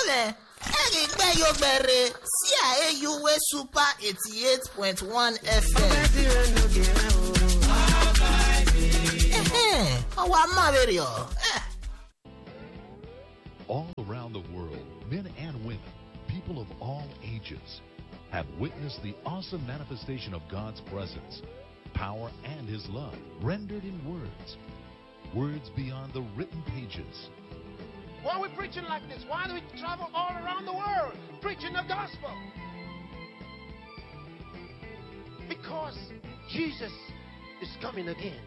Ele, Egbe Yogbere, CIAUA Super 88.1 FM. All around the world, men and women, people of all ages, have witnessed the awesome manifestation of God's presence, power, and His love, rendered in words. Words beyond the written pages. Why are we preaching like this? Why do we travel all around the world preaching the gospel? Because Jesus is coming again.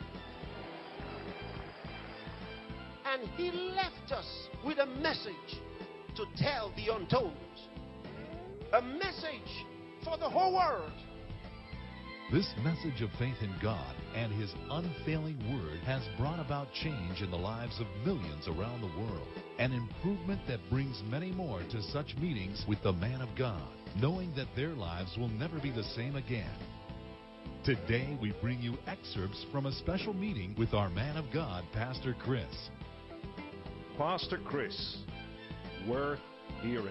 And He left us with a message to tell the untold. A message for the whole world. This message of faith in God and His unfailing word has brought about change in the lives of millions around the world. An improvement that brings many more to such meetings with the man of God, knowing that their lives will never be the same again. Today we bring you excerpts from a special meeting with our man of God, Pastor Chris. Pastor Chris, worth hearing.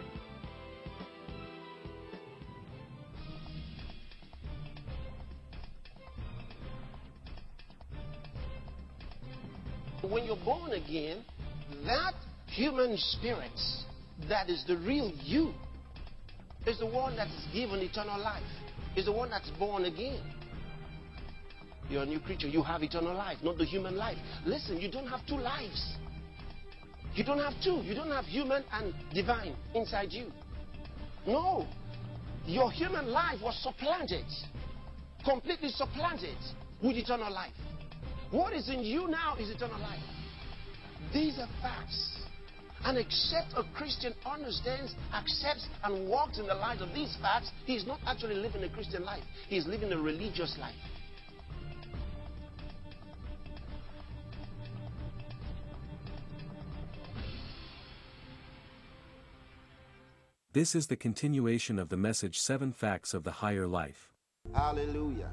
When you're born again, that human spirit that is the real you is the one that is given eternal life, is the one that's born again. You're a new creature. You have eternal life, not the human life. Listen, you don't have two lives. You don't have two. You don't have human and divine inside you. No. Your human life was supplanted, completely supplanted with eternal life. What is in you now is eternal life. These are facts. And except a Christian understands, accepts, and walks in the light of these facts, he is not actually living a Christian life. He is living a religious life. This is the continuation of the message 7 Facts of the Higher Life. Hallelujah.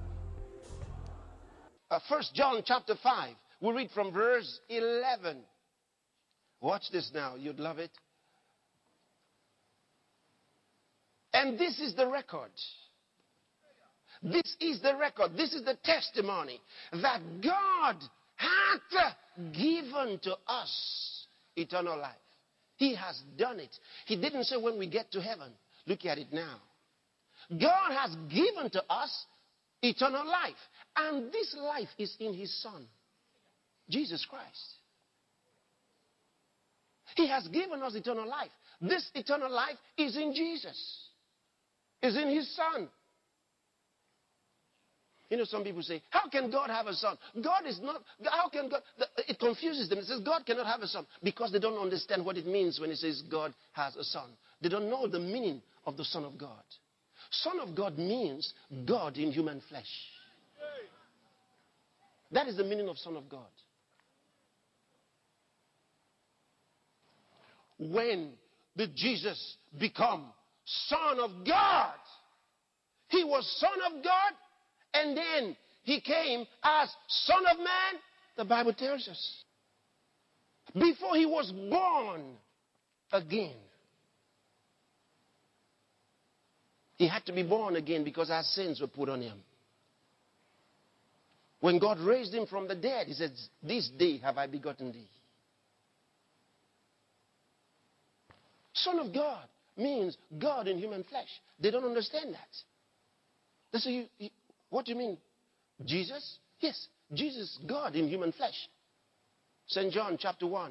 1 John chapter 5. We read from verse 11. Watch this now. You'd love it. And this is the record. This is the record. This is the testimony that God hath given to us eternal life. He has done it. He didn't say when we get to heaven. Look at it now. God has given to us eternal life. And this life is in His Son, Jesus Christ. He has given us eternal life. This eternal life is in Jesus, is in His Son. You know, some people say, how can God have a son? God is not, how can God, it confuses them. It says God cannot have a son because they don't understand what it means when it says God has a son. They don't know the meaning of the Son of God. Son of God means God in human flesh. That is the meaning of Son of God. When did Jesus become Son of God? He was Son of God, and then He came as Son of Man, the Bible tells us. Before He was born again. He had to be born again because our sins were put on Him. When God raised Him from the dead, He said, this day have I begotten thee. Son of God means God in human flesh. They don't understand that. They say, what do you mean? Jesus? Yes, Jesus, God in human flesh. St. John chapter 1.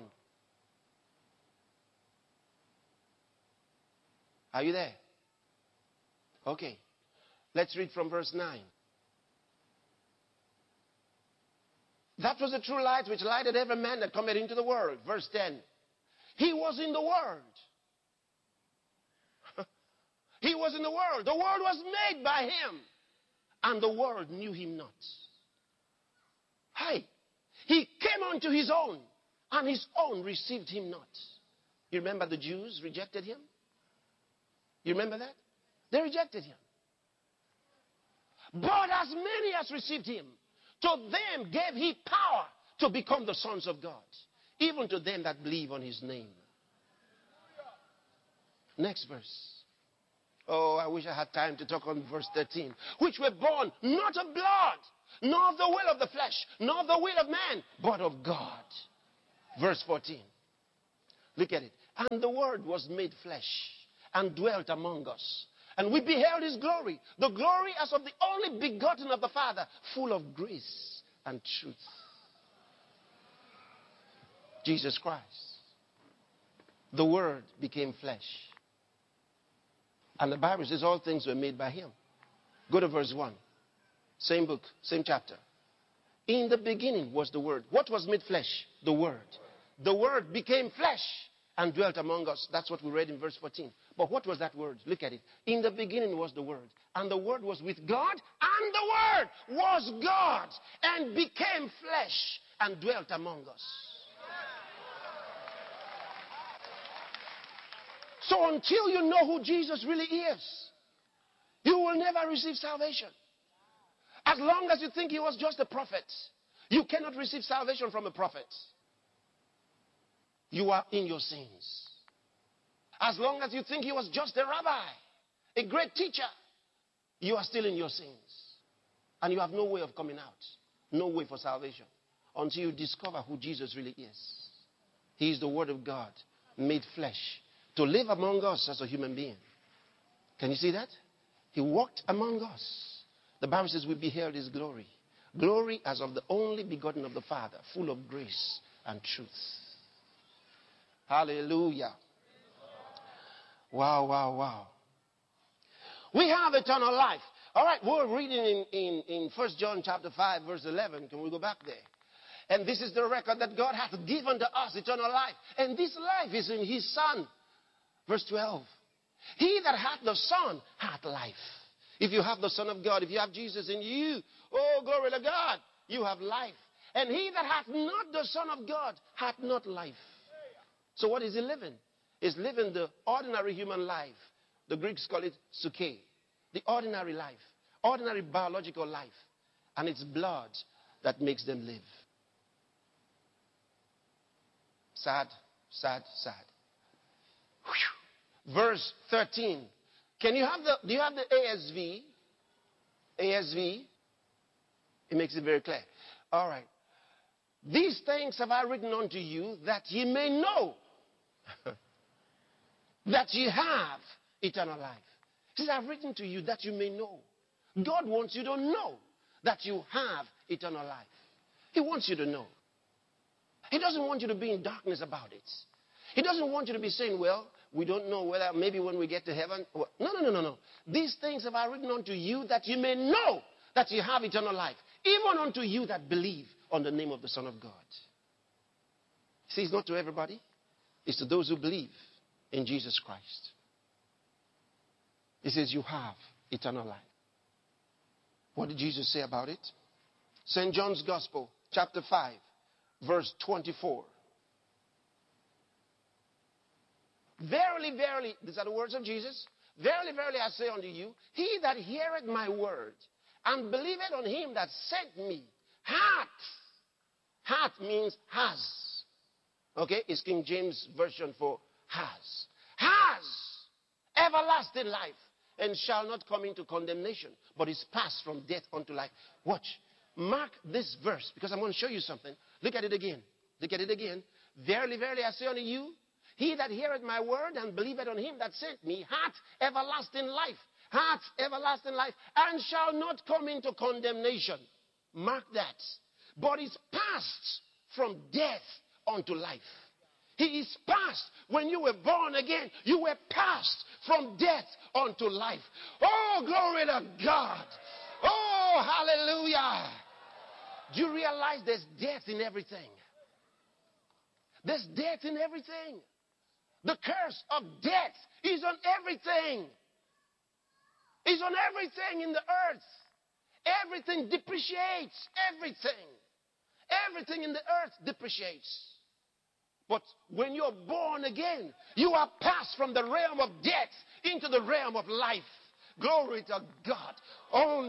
Are you there? Okay. Let's read from verse 9. That was the true light which lighted every man that cometh into the world. Verse 10. He was in the world. He was in the world. The world was made by Him. And the world knew Him not. Hi. He came unto His own. And His own received Him not. You remember the Jews rejected Him? You remember that? They rejected Him. But as many as received Him, to them gave He power to become the sons of God. Even to them that believe on His name. Next verse. Oh, I wish I had time to talk on verse 13. Which were born not of blood, nor of the will of the flesh, nor of the will of man, but of God. Verse 14. Look at it. And the Word was made flesh and dwelt among us. And we beheld his glory, the glory as of the only begotten of the Father, full of grace and truth. Jesus Christ. The Word became flesh. And the Bible says all things were made by him. Go to verse 1. Same book, same chapter. In the beginning was the Word. What was made flesh? The Word. The Word became flesh and dwelt among us. That's what we read in verse 14. But what was that word? Look at it. In the beginning was the Word. And the Word was with God. And the Word was God. And became flesh and dwelt among us. So until you know who Jesus really is, you will never receive salvation. As long as you think he was just a prophet, you cannot receive salvation from a prophet. You are in your sins. As long as you think he was just a rabbi, a great teacher, you are still in your sins. And you have no way of coming out. No way for salvation. Until you discover who Jesus really is. He is the Word of God made flesh to live among us as a human being. Can you see that? He walked among us. The Bible says we beheld his glory. Glory as of the only begotten of the Father, full of grace and truth. Hallelujah. Wow, wow, wow. We have eternal life. All right, we're reading in 1 John chapter 5, verse 11. Can we go back there? And this is the record that God hath given to us, eternal life. And this life is in his Son. Verse 12. He that hath the Son hath life. If you have the Son of God, if you have Jesus in you, oh, glory to God, you have life. And he that hath not the Son of God hath not life. So what is he living? He's living the ordinary human life. The Greeks call it psyche. The ordinary life. Ordinary biological life. And it's blood that makes them live. Sad, sad, sad. Whew. Verse 13. Do you have the ASV? ASV? It makes it very clear. All right. These things have I written unto you that ye may know that ye have eternal life. He says, I've written to you that you may know. God wants you to know that you have eternal life. He wants you to know. He doesn't want you to be in darkness about it. He doesn't want you to be saying, well, we don't know whether maybe when we get to heaven. No. These things have I written unto you that you may know that you have eternal life. Even unto you that believe on the name of the Son of God. See, it's not to everybody. It's to those who believe in Jesus Christ. He says you have eternal life. What did Jesus say about it? St. John's Gospel, chapter 5, verse 24. Verily, verily, these are the words of Jesus. Verily, verily, I say unto you, he that heareth my word and believeth on him that sent me hath. Hath means has. Okay, it's King James version for has. Has everlasting life and shall not come into condemnation, but is passed from death unto life. Watch. Mark this verse because I'm going to show you something. Look at it again. Look at it again. Verily, verily, I say unto you, he that heareth my word and believeth on him that sent me hath everlasting life. Hath everlasting life and shall not come into condemnation. Mark that. But is passed from death unto life. He is passed. When you were born again, you were passed from death unto life. Oh, glory to God. Oh, hallelujah. Do you realize there's death in everything? There's death in everything. The curse of death is on everything. It's on everything in the earth. Everything depreciates. Everything. Everything in the earth depreciates. But when you're born again, you are passed from the realm of death into the realm of life. Glory to God.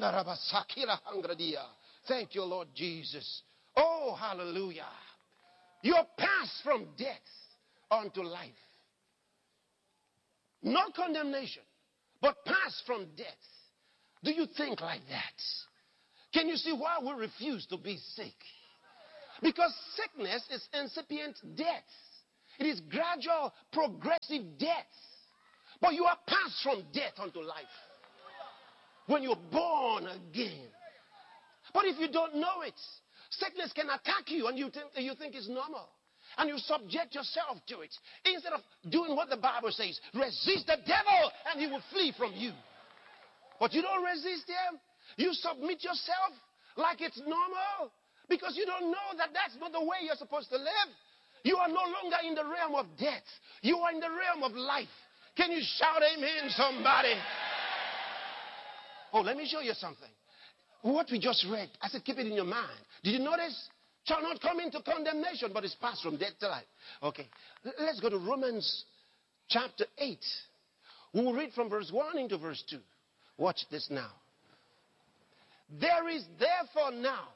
Thank you, Lord Jesus. Oh, hallelujah. You're passed from death unto life. not condemnation, but pass from death. Do you think like that? Can you see why we refuse to be sick? Because sickness is incipient death. It is gradual, progressive death. But you are passed from death unto life when you're born again. But if you don't know it, sickness can attack you and you think it's normal. And you subject yourself to it. Instead of doing what the Bible says, resist the devil and he will flee from you. But you don't resist him. You submit yourself like it's normal because you don't know that that's not the way you're supposed to live. You are no longer in the realm of death. You are in the realm of life. Can you shout amen, somebody? Oh, let me show you something. What we just read, I said keep it in your mind. Did you notice? Shall not come into condemnation, but is passed from death to life. Okay, let's go to Romans chapter 8. We will read from verse 1 into verse 2. Watch this now. There is therefore now,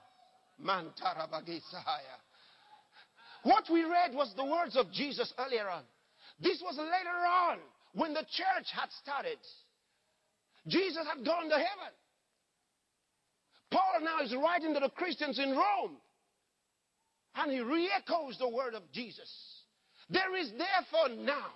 what we read was the words of Jesus earlier on. This was later on when the church had started. Jesus had gone to heaven. Paul now is writing to the Christians in Rome. And he re-echoes the word of Jesus. There is therefore now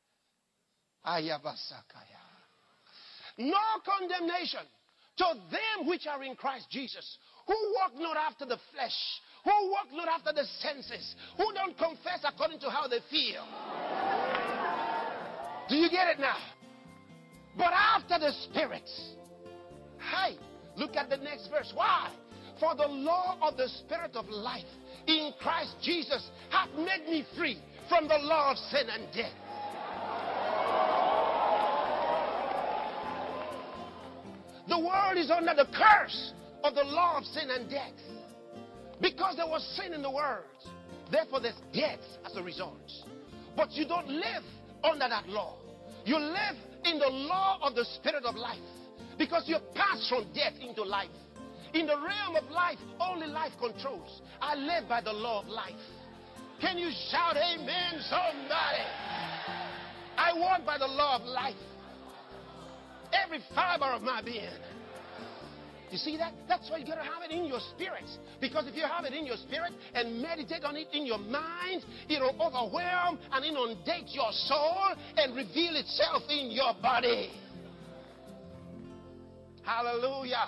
no condemnation to them which are in Christ Jesus, who walk not after the flesh, who walk not after the senses, who don't confess according to how they feel. Do you get it now? But after the Spirit. Hey, look at the next verse. Why? For the law of the Spirit of life in Christ Jesus hath made me free from the law of sin and death. The world is under the curse of the law of sin and death. Because there was sin in the world. Therefore there's death as a result. But you don't live under that law. You live in the law of the Spirit of life. Because you pass from death into life. In the realm of life, only life controls. I live by the law of life. Can you shout amen, somebody? I walk by the law of life. Every fiber of my being. You see that? That's why you got to have it in your spirit. Because if you have it in your spirit and meditate on it in your mind, it'll overwhelm and inundate your soul and reveal itself in your body. Hallelujah.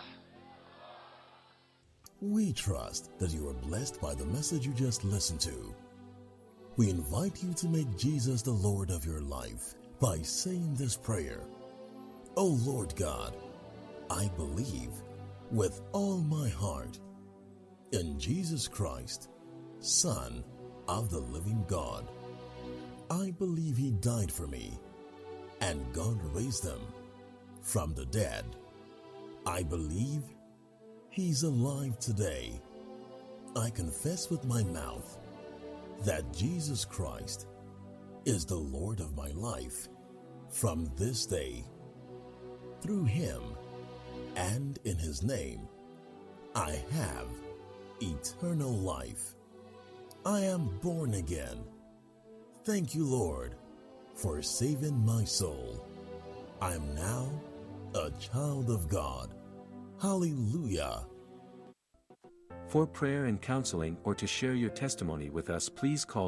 We trust that you are blessed by the message you just listened to. We invite you to make Jesus the Lord of your life by saying this prayer. Oh Lord God, I believe with all my heart in Jesus Christ, Son of the living God. I believe he died for me and God raised him from the dead. I believe he's alive today. I confess with my mouth that Jesus Christ is the Lord of my life from this day. Through him and in his name, I have eternal life. I am born again. Thank you, Lord, for saving my soul. I am now a child of God. Hallelujah. For prayer and counseling or to share your testimony with us, please call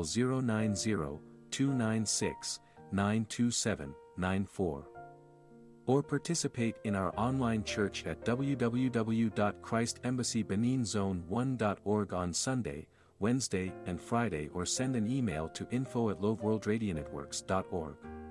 090-296-92794. Or participate in our online church at www.christembassybeninzone1.org on Sunday, Wednesday, and Friday, or send an email to info@loveworldradionetworks.org.